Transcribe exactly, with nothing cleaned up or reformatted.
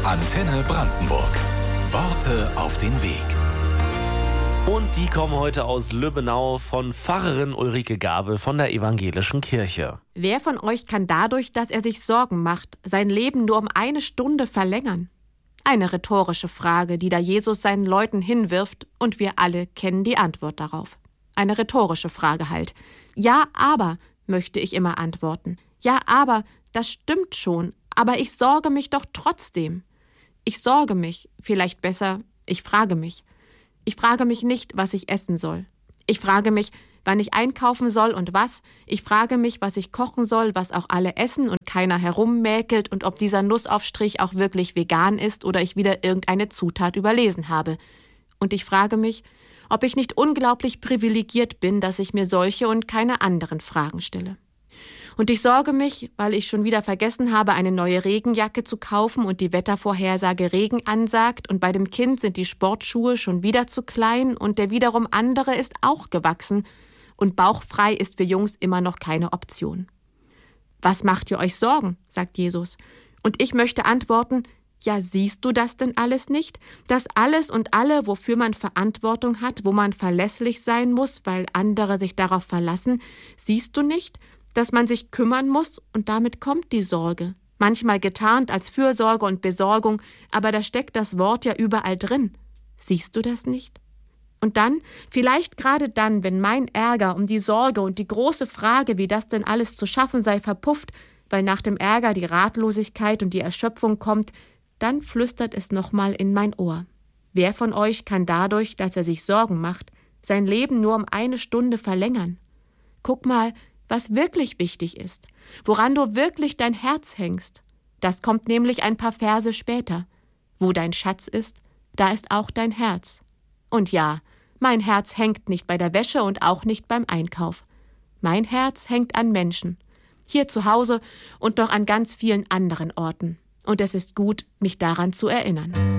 Antenne Brandenburg. Worte auf den Weg. Und die kommen heute aus Lübbenau von Pfarrerin Ulrike Gawe von der Evangelischen Kirche. Wer von euch kann dadurch, dass er sich Sorgen macht, sein Leben nur um eine Stunde verlängern? Eine rhetorische Frage, die da Jesus seinen Leuten hinwirft, und wir alle kennen die Antwort darauf. Eine rhetorische Frage halt. Ja, aber, möchte ich immer antworten. Ja, aber, das stimmt schon, aber ich sorge mich doch trotzdem. Ich sorge mich, vielleicht besser, ich frage mich. Ich frage mich nicht, was ich essen soll. Ich frage mich, wann ich einkaufen soll und was. Ich frage mich, was ich kochen soll, was auch alle essen und keiner herummäkelt und ob dieser Nussaufstrich auch wirklich vegan ist oder ich wieder irgendeine Zutat überlesen habe. Und ich frage mich, ob ich nicht unglaublich privilegiert bin, dass ich mir solche und keine anderen Fragen stelle. Und ich sorge mich, weil ich schon wieder vergessen habe, eine neue Regenjacke zu kaufen und die Wettervorhersage Regen ansagt und bei dem Kind sind die Sportschuhe schon wieder zu klein und der wiederum andere ist auch gewachsen und bauchfrei ist für Jungs immer noch keine Option. Was macht ihr euch Sorgen, sagt Jesus. Und ich möchte antworten, ja, siehst du das denn alles nicht? Das alles und alle, wofür man Verantwortung hat, wo man verlässlich sein muss, weil andere sich darauf verlassen, siehst du nicht, dass man sich kümmern muss und damit kommt die Sorge. Manchmal getarnt als Fürsorge und Besorgung, aber da steckt das Wort ja überall drin. Siehst du das nicht? Und dann, vielleicht gerade dann, wenn mein Ärger um die Sorge und die große Frage, wie das denn alles zu schaffen sei, verpufft, weil nach dem Ärger die Ratlosigkeit und die Erschöpfung kommt, dann flüstert es nochmal in mein Ohr. Wer von euch kann dadurch, dass er sich Sorgen macht, sein Leben nur um eine Stunde verlängern? Guck mal, was wirklich wichtig ist, woran du wirklich dein Herz hängst. Das kommt nämlich ein paar Verse später. Wo dein Schatz ist, da ist auch dein Herz. Und ja, mein Herz hängt nicht bei der Wäsche und auch nicht beim Einkauf. Mein Herz hängt an Menschen, hier zu Hause und noch an ganz vielen anderen Orten. Und es ist gut, mich daran zu erinnern.